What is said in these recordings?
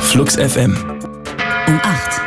Flux FM. Um 8.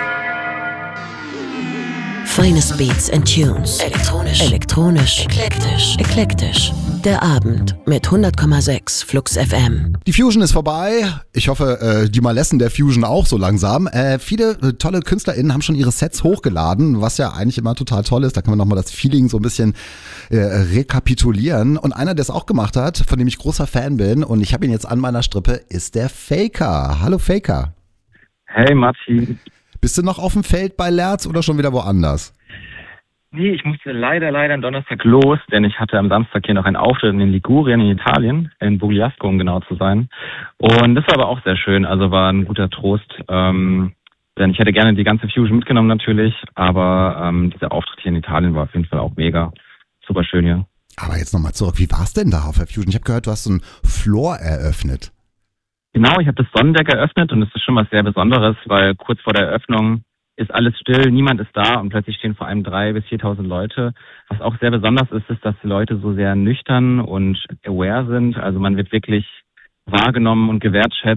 Finest Beats and Tunes. Elektronisch. Eklektisch. Der Abend mit 100,6 Flux FM. Die Fusion ist vorbei. Ich hoffe, die Malessen der Fusion auch so langsam. Viele tolle KünstlerInnen haben schon ihre Sets hochgeladen, was ja eigentlich immer total toll ist. Da kann man nochmal das Feeling so ein bisschen rekapitulieren. Und einer, der es auch gemacht hat, von dem ich großer Fan bin und ich habe ihn jetzt an meiner Strippe, ist der Faker. Hallo Faker. Hey Martin. Bist du noch auf dem Feld bei Lerz oder schon wieder woanders? Nee, ich musste leider am Donnerstag los, denn ich hatte am Samstag hier noch einen Auftritt in Ligurien in Italien, in Bugliasco, um genau zu sein. Und das war aber auch sehr schön, also war ein guter Trost, denn ich hätte gerne die ganze Fusion mitgenommen natürlich, aber dieser Auftritt hier in Italien war auf jeden Fall auch mega, super schön hier. Aber jetzt nochmal zurück, wie war es denn da auf der Fusion? Ich habe gehört, du hast so einen Floor eröffnet. Genau, ich habe das Sonnendeck eröffnet und es ist schon was sehr Besonderes, weil kurz vor der Eröffnung ist alles still, niemand ist da und plötzlich stehen vor allem 3.000 bis 4.000 Leute. Was auch sehr besonders ist, ist, dass die Leute so sehr nüchtern und aware sind. Also man wird wirklich wahrgenommen und gewertschätzt.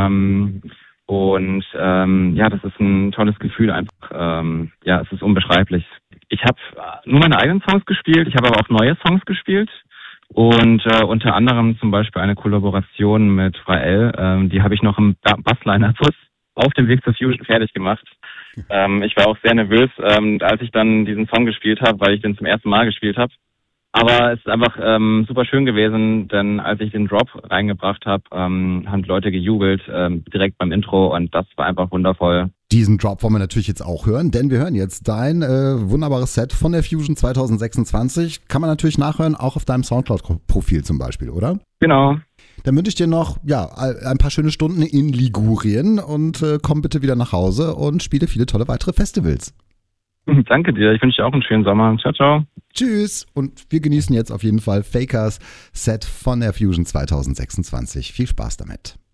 Das ist ein tolles Gefühl einfach. Es ist unbeschreiblich. Ich habe nur meine eigenen Songs gespielt, ich habe aber auch neue Songs gespielt. Und unter anderem zum Beispiel eine Kollaboration mit Rael, die habe ich noch im Bassliner-Bus auf dem Weg zur Fusion fertig gemacht. Ich war auch sehr nervös, als ich dann diesen Song gespielt habe, weil ich den zum ersten Mal gespielt habe. Aber es ist einfach super schön gewesen, denn als ich den Drop reingebracht habe, haben die Leute gejubelt, direkt beim Intro und das war einfach wundervoll. Diesen Drop wollen wir natürlich jetzt auch hören, denn wir hören jetzt dein wunderbares Set von der Fusion 2026. Kann man natürlich nachhören, auch auf deinem Soundcloud-Profil zum Beispiel, oder? Genau. Dann wünsche ich dir noch ein paar schöne Stunden in Ligurien und komm bitte wieder nach Hause und spiele viele tolle weitere Festivals. Danke dir, ich wünsche dir auch einen schönen Sommer. Ciao, ciao. Tschüss und wir genießen jetzt auf jeden Fall Fakers Set von der Fusion 2026. Viel Spaß damit.